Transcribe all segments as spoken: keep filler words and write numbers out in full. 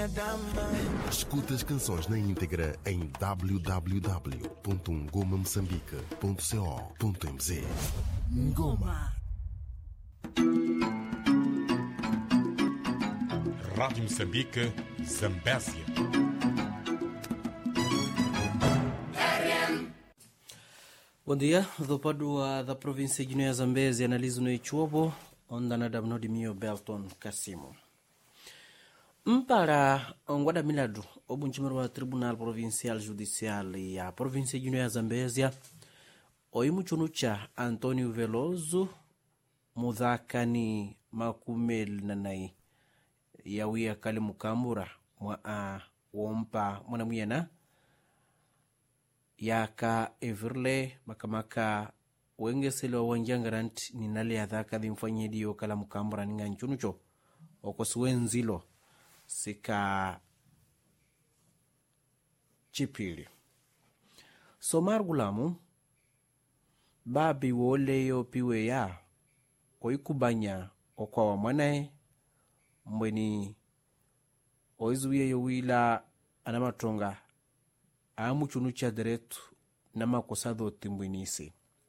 Escuta as canções na íntegra em w w w ponto ngoma moçambique ponto co ponto m z. Ngoma. Rádio Moçambique, Zambésia. Bom dia, do Padua da província de Guiné Zambésia, analiso no Ichuobo, onde na damno de mio Belton Cassimo. Mpara ngwada miladu obunchimero wa Tribunal Provincial Judicial ya província de Guiné Zambésia, oimuchunucha Antonio Veloso mudhakani makumel nanai yawia kali mukambura mwa a wompa mwana muyana yaka everle makamaka wengesele wanjangarant ni nale adhaka dhimfanye diyo kala mukambura ninga nchunucho okoswenzilo sika chipili somar gulamu babi wole yo piwe ya oikubanya okwa wa mwanae mbweni oizuye yo wila anamatonga amuchunucha deretu na makosado timbwinisi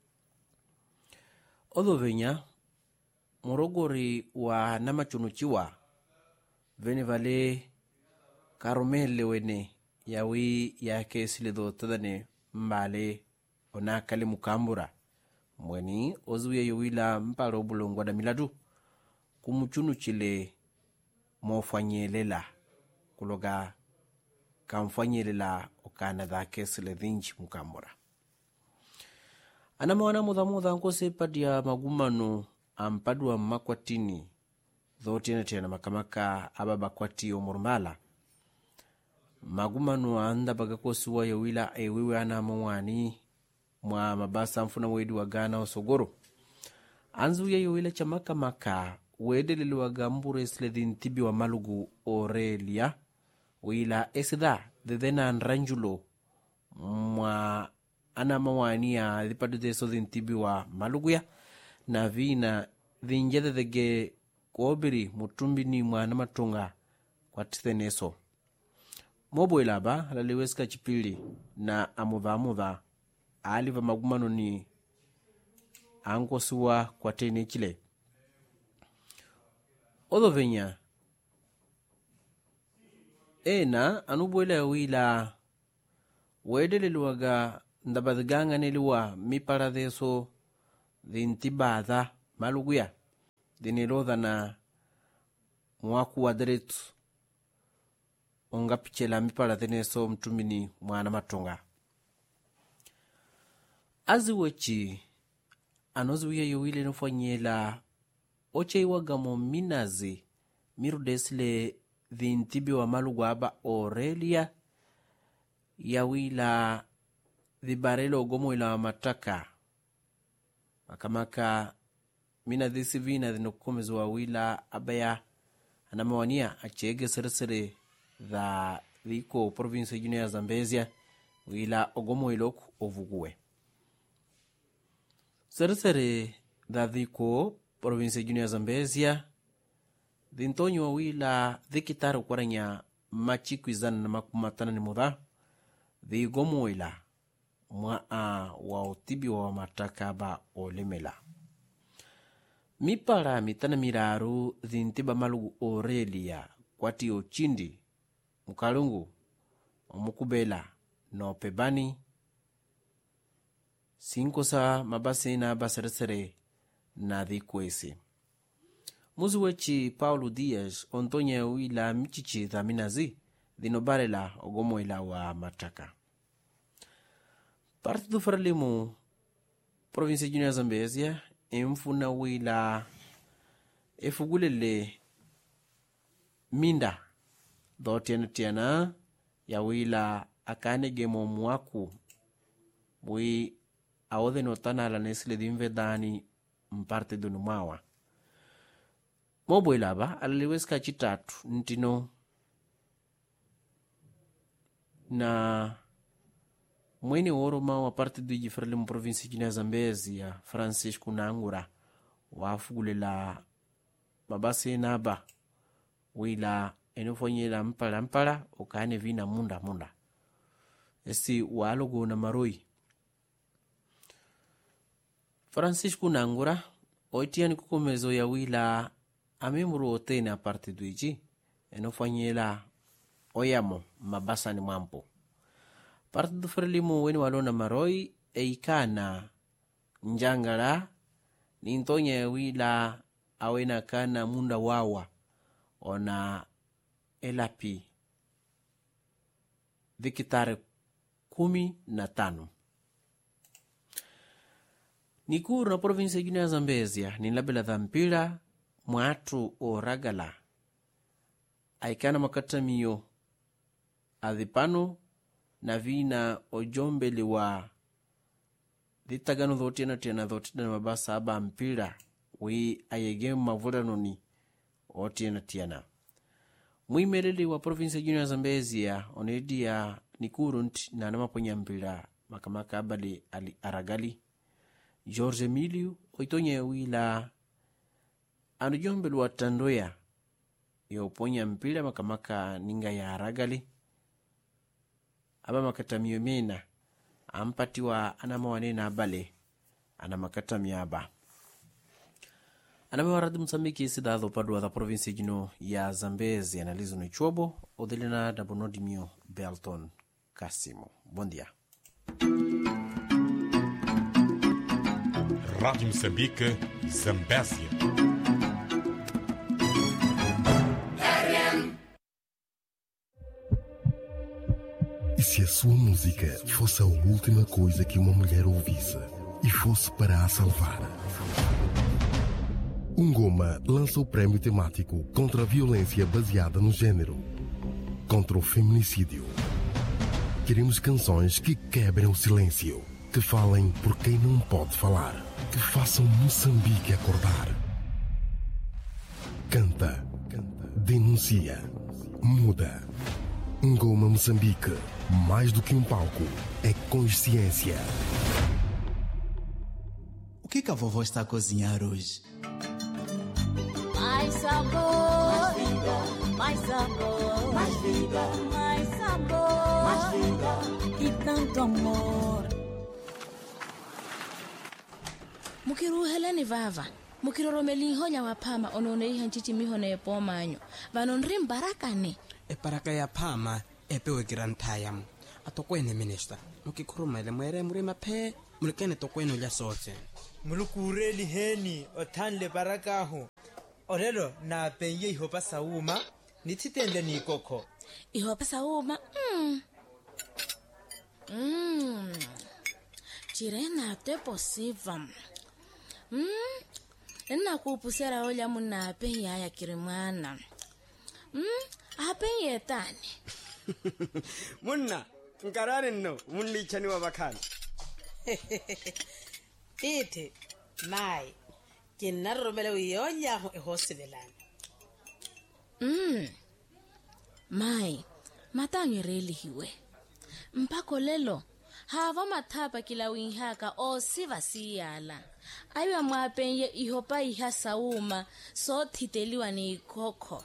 odho venya morogori wa namachunuchiwa vene vale karomele wene yawi yake siledo tadane mbale onakale mukambura mweni ozuye yo wila mparo bulongwa da miladu kumuchunuchile mofanyelela kuloga kamfanyelela okana dhake sile dhinji mukambura anamawana mudha mudha nkose padia magumano ampadua makwatini dhotena tena makamaka ababa kwati omurmala magumano anda bagakosuwa ya wila ewewe ana mwani mwa mabasa mfuna wedi wagana osogoro anzu ya wila chamaka maka wedele wagambure sile dhintibi wa malugu orelia wila esida dhedhena nranjulo mwa ana mawania dhipadu deso dhintibi wa malugu ya na vina dhinjede dhege kuobiri mutumbini mwa namatonga kwa titheneso mobo ilaba halaliweska chipili na amudha amudha aliva magumano ni angosuwa kwa tene chile odho venya ena anubuela wila wedele luwaga ndabadhganga neliwa mipara deso dhintibadha maluguya dinirodha na mwaku wa deretu ongapichela mipara deneso mtumini mwana matonga aziwechi anozuye yowile nofanyela oche iwagamo minazi mirudesile dhintibi wa malugu aba orelia yawila dhibarelo ogomo ila mataka makamaka mina dhisi vina dhinokumezo wawila abaya anamawania achege seresere dha dhiko province jine ya Zambezia wila ogomo iloku ovuguwe seresere dha dhiko province jine ya Zambezia dhintonyo wawila dhikitaro kwaranya machiku izana na makumatana ni mudha dhigomo ila mwa wa utibi wa mataka ba olemela mipara mitana miraru dhintiba malugu orelia kwati ochindi mukalungu omukubela no pebani sinkosa mabase na baseresere na dhikwesi muzi wechi Paulo Dias ontonya wila michichi dha minazi dhinobarela ogomo ila wa mataka parte do Frelimo província de Zambésia emfuna wila efugulele minda do tena tena ya wila akane gemo mwaku wi awode notana la nesile dimvedani mparte do numawa mobo ilaba aliliweska chitatu ntino na mwene woroma wa parte do Frelimo província de Zambésia Francisco Nangura wafugulela mabase naba wila enofonyela mpala mpala okane vina munda munda esi walogo na maroi Francisco Nangura oitiani kukomezo ya wila amemuru otene a parte do iji enofonyela oyamo mabasa ni mwampo parte do frelimu weni walona maroi eikana njangala nintonya wila awena kana munda wawa ona elapi vikitare kumi na tano nikuru na provinsia jina ya Zambezia ninlabela dhampira mwatu o ragala aikana makatamiyo adhipano na vina ojombeli wa dhitagano dhote na tena dhote na mabasa aba mpira wi ayegemu mavulanoni ote na tiana mwimeleli wa provinsia jina ya Zambezia onedia nikurunti na namaponya mpira makamaka abali ali aragali Jorge Emilio oitonye wila anujombelu wa tandoya yoponya mpira makamaka ninga ya aragali aba makatamiyo mena ampatiwa anamawanena abale anamakatamiyo aba anamewaradu Msambiki sidadho padua da provinsi jino ya Zambezi analizo ni chuobo odhelena dabonodimio Belton Kasimo. Bom dia. Rádio Moçambique, Zambésia. E se a sua música fosse a última coisa que uma mulher ouvisse e fosse para a salvar? Ngoma lança o prémio temático contra a violência baseada no gênero, contra o feminicídio. Queremos canções que quebrem o silêncio, que falem por quem não pode falar, que façam Moçambique acordar. Canta, denuncia, muda. Ngoma Moçambique, mais do que um palco, é consciência. O que, que a vovó está a cozinhar hoje? Mais sabor, mais vida, mais sabor, mais vida, mais sabor, mais vida e tanto amor. Mukiru heleni vava, mukiru romeli honya wapama onone ihan chichi mihone e pomanyo, vanonrim barakane. E baraka ya pama e pewe girantayam. Atokwene minister, mukikuruma ile mwere murima pe, mulikene tokwene ya sote. Mulukureli heni otanle baraka ho. Orelo na penye ihopa sauma nititende ni koko. Ihopa sauma. Mm. Mm. Chirena te posiva. Mm. Nna kupusera oля muna penya ya kirimana. Mm. Apenye tani. Munna, nkarare no, munli chani wa bakani. Tite, mai. Kinaro mele uyonya ho ehosivelana. Mm. Mai, matangi reli hiwe. Mpako lelo, hava matapa kila winhaka o siva siyala. Aywa mwapenye ihopa iha sauma, so titeliwa ni koko.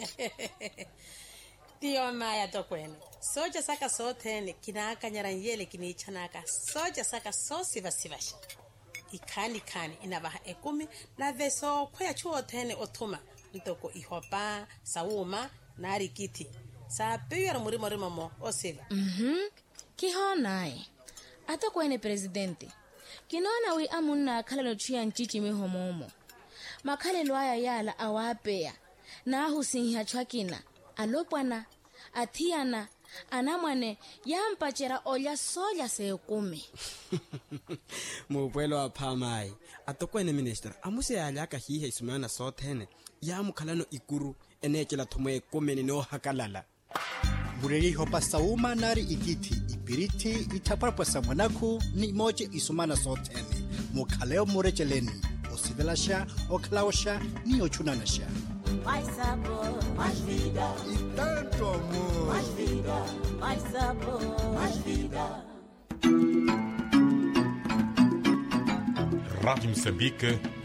Tio maya tokweno. Soja saka sotene kinaka nyaranyele kinichanaka. Soja saka so siva sivasha. Ikani kani inabaha ekumi na veso kwea chuo tene otuma ntoko ihopa sauma na rikiti sa peyo murimo rimo mo osiva. Mhm. Kiho nai ata kwene presidente kinona wi amunna khala no chia nchichi mihomomo makhale lwaya yala awapea na husinha chwakina alopwana athiana anamwane yampachera oля soya se kumi. Mupuelo apamai atokwene minister amuse alaka hihe isumana sotene ya mukhalano ikuru enekela thomoe komeni no hakalala. Bureli hopa sauma nari ikiti ipiriti itaparpa samanaku ni moje isumana sotene mukhaleo murecheleni osivelasha oklaosha ni ochunanasha. Mais sabor, mais vida E tanto amor. mais vida, mais sabor, mais vida. Rádio Moçambique,